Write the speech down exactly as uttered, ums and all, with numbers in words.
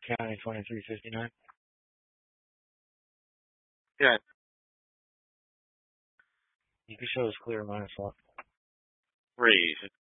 County twenty-three fifty-nine. Yeah. You can show us clear minus one. Three.